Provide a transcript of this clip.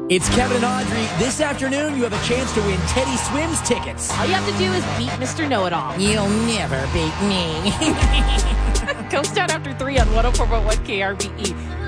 It's Kevin and Audrey. This afternoon, you have a chance to win Teddy Swims tickets. All you have to do is beat Mr. Know-It-All. You'll never beat me. Comes down after 3 on 104.1 KRBE.